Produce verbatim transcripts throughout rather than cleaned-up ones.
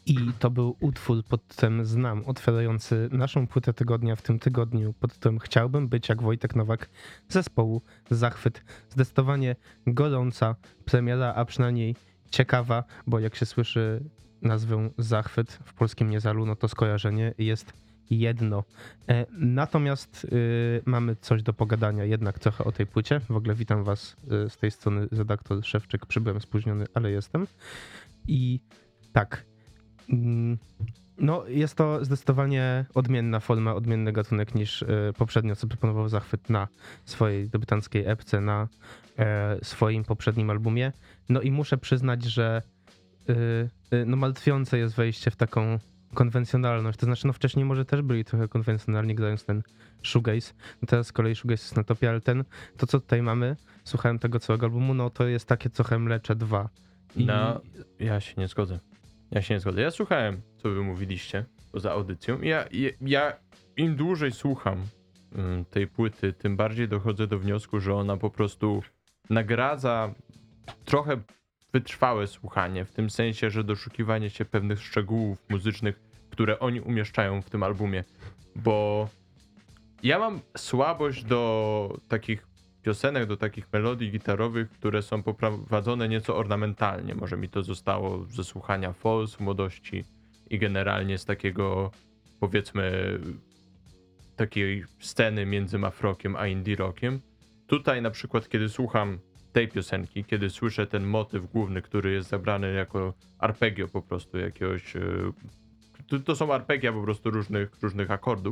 I to był utwór pod tytułem Znam, otwierający naszą płytę tygodnia w tym tygodniu, pod tytułem Chciałbym być jak Wojtek Nowak zespołu Zachwyt. Zdecydowanie gorąca premiera, a przynajmniej ciekawa, bo jak się słyszy nazwę Zachwyt w polskim Niezalu, no to skojarzenie jest jedno. Natomiast y, mamy coś do pogadania jednak trochę o tej płycie. W ogóle witam was y, z tej strony redaktor Szewczyk. Przybyłem spóźniony, ale jestem. I tak, y, no jest to zdecydowanie odmienna forma, odmienny gatunek niż y, poprzednio, co proponował Zachwyt na swojej debiutanckiej epce, na y, swoim poprzednim albumie. No i muszę przyznać, że y, y, no martwiące jest wejście w taką konwencjonalność, to znaczy no wcześniej może też byli trochę konwencjonalni, grając ten shoegaze, no teraz z kolei shoegaze jest na topie, ale ten, to co tutaj mamy, słuchałem tego całego albumu, no to jest takie trochę Mlecze dwa. I... No, ja się nie zgodzę. Ja się nie zgodzę. Ja słuchałem, co wy mówiliście poza audycją. Ja, ja, ja im dłużej słucham um, tej płyty, tym bardziej dochodzę do wniosku, że ona po prostu nagradza trochę wytrwałe słuchanie, w tym sensie, że doszukiwanie się pewnych szczegółów muzycznych, które oni umieszczają w tym albumie, bo ja mam słabość do takich piosenek, do takich melodii gitarowych, które są poprowadzone nieco ornamentalnie. Może mi to zostało ze słuchania Falls w młodości i generalnie z takiego, powiedzmy, takiej sceny między mafrokiem a indie rockiem. Tutaj na przykład, kiedy słucham tej piosenki, kiedy słyszę ten motyw główny, który jest zabrany jako arpeggio po prostu jakiegoś... To, to są arpeggia po prostu różnych, różnych akordów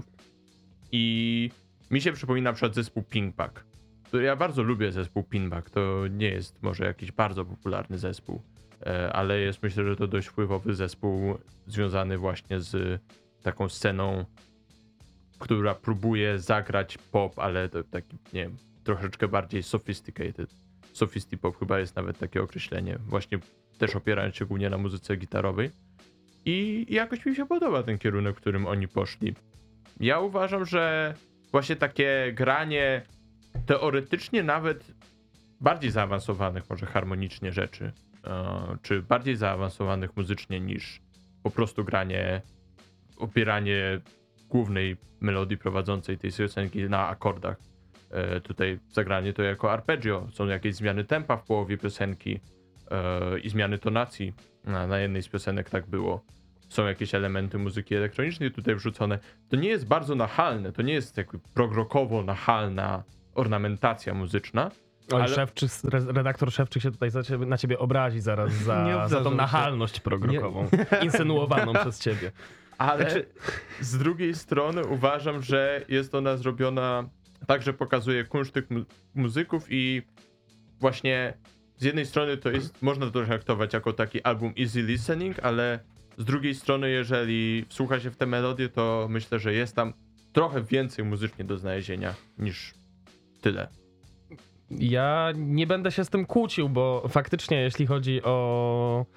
i mi się przypomina na przykład zespół Pinkback. Ja bardzo lubię zespół Pinkback, to nie jest może jakiś bardzo popularny zespół, ale jest, myślę, że to dość wpływowy zespół związany właśnie z taką sceną, która próbuje zagrać pop, ale to taki, nie wiem, troszeczkę bardziej sophisticated. Sophistipop chyba jest nawet takie określenie, właśnie też opierając się głównie na muzyce gitarowej. I jakoś mi się podoba ten kierunek, w którym oni poszli. Ja uważam, że właśnie takie granie teoretycznie nawet bardziej zaawansowanych, może harmonicznie rzeczy, czy bardziej zaawansowanych muzycznie niż po prostu granie, opieranie głównej melodii prowadzącej tej piosenki na akordach. Tutaj zagranie to jako arpeggio, są jakieś zmiany tempa w połowie piosenki i zmiany tonacji. Na jednej z piosenek tak było. Są jakieś elementy muzyki elektronicznej tutaj wrzucone. To nie jest bardzo nachalne, to nie jest jakby prog-rockowo nachalna ornamentacja muzyczna. Oj, ale... Szewczyk, redaktor Szewczyk się tutaj za ciebie, na ciebie obrazi zaraz za, za tą nachalność prog-rockową, insynuowaną przez ciebie. Ale znaczy... z drugiej strony uważam, że jest ona zrobiona tak, że pokazuje kunszt tych mu- muzyków i właśnie z jednej strony to jest, można to traktować jako taki album easy listening, ale z drugiej strony, jeżeli wsłucha się w te melodie, to myślę, że jest tam trochę więcej muzycznie do znalezienia niż tyle. Ja nie będę się z tym kłócił, bo faktycznie jeśli chodzi o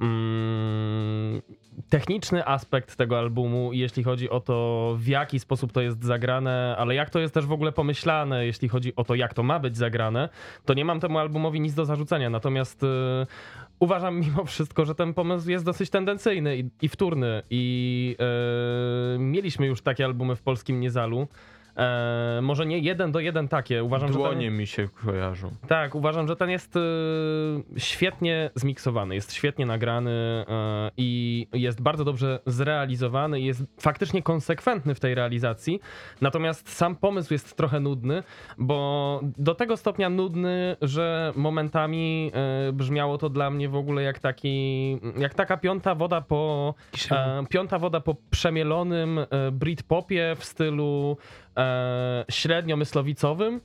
mm, techniczny aspekt tego albumu i jeśli chodzi o to, w jaki sposób to jest zagrane, ale jak to jest też w ogóle pomyślane, jeśli chodzi o to, jak to ma być zagrane, to nie mam temu albumowi nic do zarzucenia. Natomiast y, uważam mimo wszystko, że ten pomysł jest dosyć tendencyjny i, i wtórny i y, mieliśmy już takie albumy w polskim Niezalu. E, może nie jeden do jeden takie. Uważam, Dłonie że ten, mi się kojarzą. Tak, uważam, że ten jest y, świetnie zmiksowany, jest świetnie nagrany y, i jest bardzo dobrze zrealizowany i jest faktycznie konsekwentny w tej realizacji. Natomiast sam pomysł jest trochę nudny, bo do tego stopnia nudny, że momentami y, brzmiało to dla mnie w ogóle jak taki, jak taka piąta woda po e, piąta woda po przemielonym e, Britpopie w stylu E, średnio myślowicowym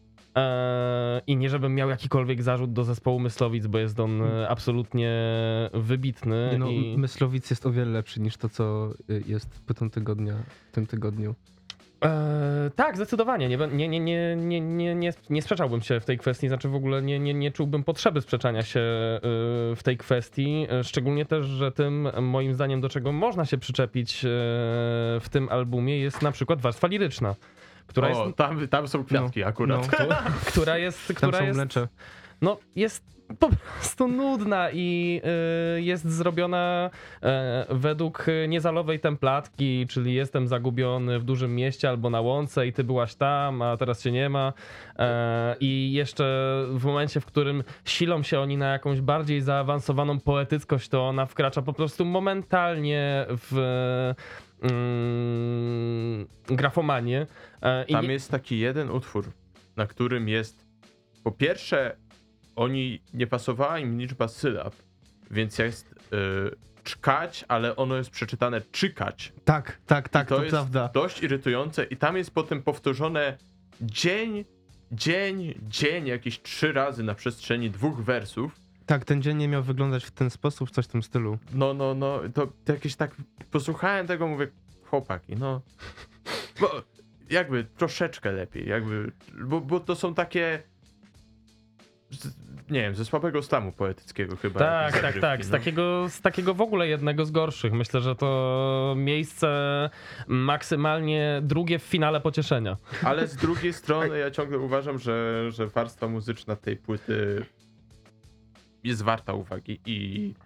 e, i nie żebym miał jakikolwiek zarzut do zespołu Myslowic, bo jest on e, absolutnie wybitny. Nie no, i... Myslowic jest o wiele lepszy niż to, co jest płytą tygodnia w tym tygodniu. E, tak, zdecydowanie. Nie, nie, nie, nie, nie, nie, nie, nie sprzeczałbym się w tej kwestii, znaczy w ogóle nie, nie, nie czułbym potrzeby sprzeczania się y, w tej kwestii, szczególnie też, że tym moim zdaniem, do czego można się przyczepić y, w tym albumie, jest na przykład warstwa liryczna. Która o, jest... tam, tam są kwiatki no, akurat. No, która jest... Która tam są jest mlecze. no jest po prostu nudna i y, jest zrobiona y, według niezalowej templatki, czyli jestem zagubiony w dużym mieście albo na łące i ty byłaś tam, a teraz cię nie ma. Y, I jeszcze w momencie, w którym silą się oni na jakąś bardziej zaawansowaną poetyckość, to ona wkracza po prostu momentalnie w y, grafomanię. Y, Tam i... jest taki jeden utwór, na którym jest po pierwsze oni nie pasowała im liczba sylab, więc jest yy, czkać, ale ono jest przeczytane czykać. Tak, tak, tak, I to, to jest prawda. dość irytujące i tam jest potem powtórzone dzień, dzień, dzień jakieś trzy razy na przestrzeni dwóch wersów. Tak, ten dzień nie miał wyglądać w ten sposób, coś w tym stylu. No, no, no, to, to jakieś tak, posłuchałem tego, mówię, chłopaki, no, bo jakby troszeczkę lepiej, jakby, bo, bo to są takie, nie wiem, ze słabego slamu poetyckiego chyba. Tak, tak, zagrywki, tak. Z, no. takiego, z takiego w ogóle jednego z gorszych. Myślę, że to miejsce maksymalnie drugie w finale pocieszenia. Ale z drugiej strony ja ciągle uważam, że, że warstwa muzyczna tej płyty jest warta uwagi i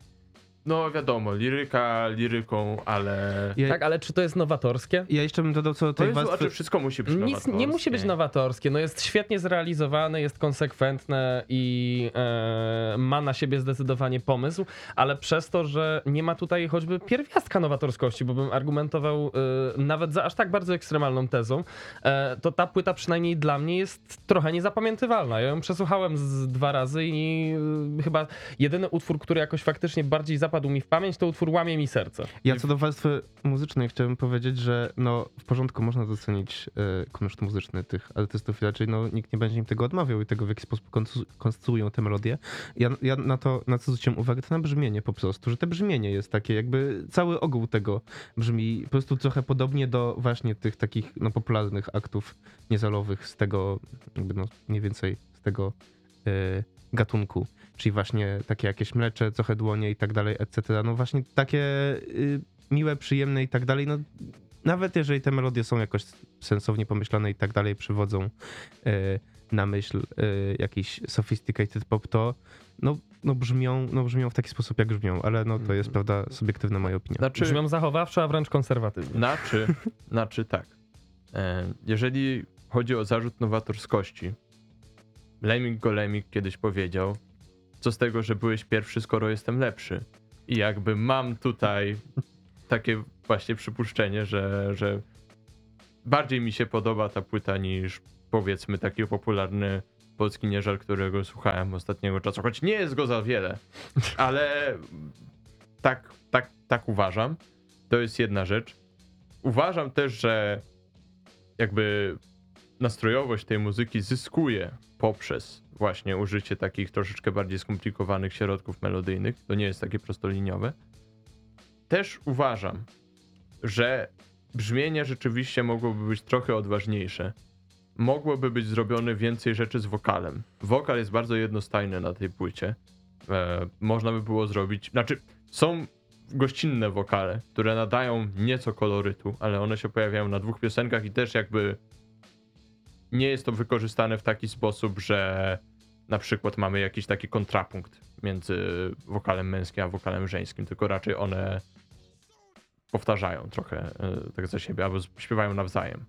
no wiadomo, liryka liryką, ale... Ja, Tak, ale czy to jest nowatorskie? ja jeszcze bym dodał co do To tej jest, warstwy... znaczy wszystko musi być Nic nowatorskie. nie musi być nowatorskie. No jest świetnie zrealizowane, jest konsekwentne i e, ma na siebie zdecydowanie pomysł, ale przez to, że nie ma tutaj choćby pierwiastka nowatorskości, bo bym argumentował e, nawet za aż tak bardzo ekstremalną tezą, e, to ta płyta przynajmniej dla mnie jest trochę niezapamiętywalna. Ja ją przesłuchałem z dwa razy i e, chyba jedyny utwór, który jakoś faktycznie bardziej zapadł mi w pamięć, to utwór Łamie mi serce. Ja co do warstwy muzycznej chciałbym powiedzieć, że no w porządku można docenić e, kunszt muzyczny tych artystów, raczej no nikt nie będzie im tego odmawiał i tego w jaki sposób konstru- konstruują te melodie. Ja, ja na to, na co zwróciłem uwagę, to na brzmienie po prostu, że te brzmienie jest takie jakby cały ogół tego brzmi po prostu trochę podobnie do właśnie tych takich no popularnych aktów niezalowych z tego jakby no mniej więcej z tego e, gatunku. Czyli właśnie takie jakieś mlecze, trochę dłonie i tak dalej, et cetera. No właśnie takie y, miłe, przyjemne i tak dalej. No nawet jeżeli te melodie są jakoś sensownie pomyślane i tak dalej, przywodzą y, na myśl y, jakiś sophisticated pop, to no, no, brzmią, no brzmią w taki sposób, jak brzmią, ale no to jest, prawda, subiektywna moja opinia. Znaczy, Brzmią zachowawczo, a wręcz konserwatywnie. Znaczy, znaczy tak. E, jeżeli chodzi o zarzut nowatorskości, Lemming Golemik kiedyś powiedział, co z tego, że byłeś pierwszy, skoro jestem lepszy. I jakby mam tutaj takie właśnie przypuszczenie, że, że bardziej mi się podoba ta płyta niż powiedzmy taki popularny polski nieżal, którego słuchałem ostatniego czasu. Choć nie jest go za wiele, ale tak, tak, tak uważam. To jest jedna rzecz. Uważam też, że jakby nastrojowość tej muzyki zyskuje poprzez właśnie użycie takich troszeczkę bardziej skomplikowanych środków melodyjnych. To nie jest takie prostoliniowe. Też uważam, że brzmienie rzeczywiście mogłoby być trochę odważniejsze. Mogłoby być zrobione więcej rzeczy z wokalem. Wokal jest bardzo jednostajny na tej płycie. E, można by było zrobić... Znaczy, są gościnne wokale, które nadają nieco kolorytu, ale one się pojawiają na dwóch piosenkach i też jakby nie jest to wykorzystane w taki sposób, że na przykład mamy jakiś taki kontrapunkt między wokalem męskim a wokalem żeńskim, tylko raczej one powtarzają trochę tak za siebie, albo śpiewają nawzajem.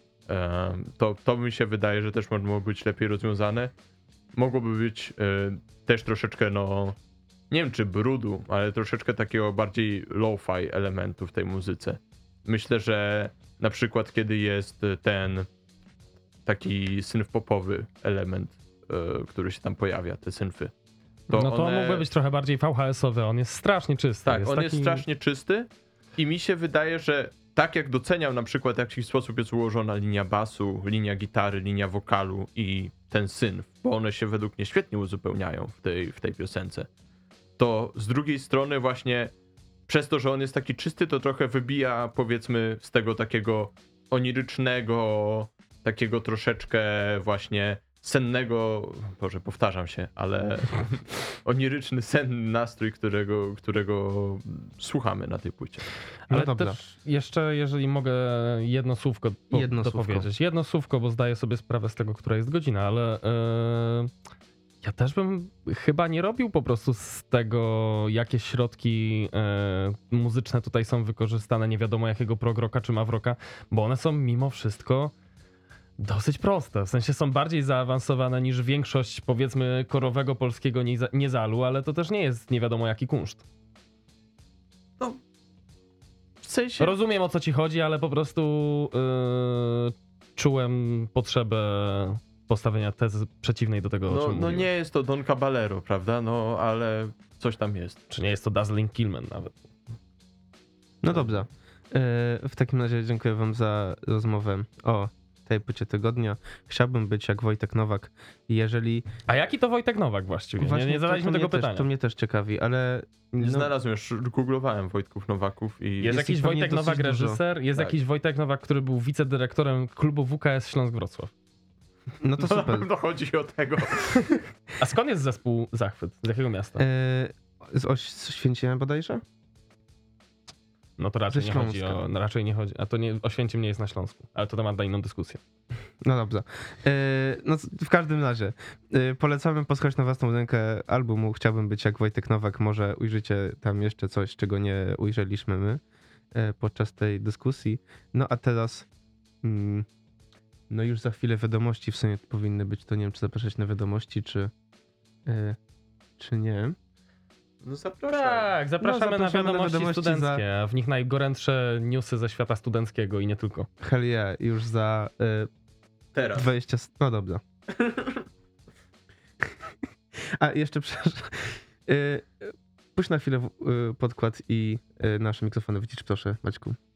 To, to mi się wydaje, że też mogło być lepiej rozwiązane. Mogłoby być też troszeczkę, no nie wiem czy brudu, ale troszeczkę takiego bardziej lo-fi elementu w tej muzyce. Myślę, że na przykład kiedy jest ten taki synth popowy element, yy, który się tam pojawia, te synfy. To no to one... mógłby być trochę bardziej V H S-owy, on jest strasznie czysty. Tak, jest on taki... jest strasznie czysty i mi się wydaje, że tak jak doceniam na przykład w jakiś sposób jest ułożona linia basu, linia gitary, linia wokalu i ten synth, bo one się według mnie świetnie uzupełniają w tej, w tej piosence, to z drugiej strony właśnie przez to, że on jest taki czysty, to trochę wybija powiedzmy z tego takiego onirycznego, takiego troszeczkę właśnie sennego, Boże, powtarzam się, ale oniryczny, senny nastrój, którego, którego słuchamy na tej płycie. Ale no dobra. też jeszcze, jeżeli mogę jedno słówko po, jedno dopowiedzieć. słówko. Jedno słówko, bo zdaję sobie sprawę z tego, która jest godzina, ale yy, Ja też bym chyba nie robił po prostu z tego, jakie środki e, muzyczne tutaj są wykorzystane, nie wiadomo jakiego progroka czy mawroka, bo one są mimo wszystko dosyć proste. W sensie są bardziej zaawansowane niż większość, powiedzmy, korowego polskiego nieza- niezalu, ale to też nie jest nie wiadomo jaki kunszt. No, w sensie... Rozumiem, o co ci chodzi, ale po prostu yy, czułem potrzebę postawienia tezy przeciwnej do tego, o No, czym no mówiłem. nie jest to Don Caballero, prawda? No, ale coś tam jest. Czy nie jest to Dazzling Killman nawet. No dobrze. E, W takim razie dziękuję wam za rozmowę o tej płycie tygodnia. Chciałbym być jak Wojtek Nowak. Jeżeli... A jaki to Wojtek Nowak właściwie? Właśnie nie nie to- zadaliśmy to tego mnie też, pytania. To mnie też ciekawi, ale... Nie no, znalazłem, już googlowałem Wojtków Nowaków i... Jest, Jest jakiś ich pewnie Wojtek dosyć Nowak dużo. reżyser, jest Tak. jakiś Wojtek Nowak, który był wicedyrektorem klubu W K S Śląsk Wrocław. no to To na super. pewno chodzi o tego. A skąd jest zespół Zachwyt? Z jakiego miasta? E, Z Oświęcimia bodajże? No to raczej ze nie chodzi Śląska. o... No raczej nie chodzi. A to nie, Oświęcim nie jest na Śląsku. Ale to temat na inną dyskusję. No dobrze. E, No c- w każdym razie e, polecamy posłuchać na własną rękę albumu Chciałbym być jak Wojtek Nowak. Może ujrzycie tam jeszcze coś, czego nie ujrzeliśmy my e, podczas tej dyskusji. No a teraz mm, no już za chwilę wiadomości w sumie powinny być. To nie wiem, czy zapraszać na wiadomości, czy e, czy nie. No zapraszam. Tak, zapraszamy, No, zapraszamy na na wiadomości, wiadomości studenckie, a w nich najgorętsze newsy ze świata studenckiego i nie tylko. Hell yeah, już za e, Teraz. dwadzieścia... No dobra. A jeszcze przepraszam. E, Puść na chwilę w- e, podkład i e, nasze mikrofony wycisz, proszę, Maćku.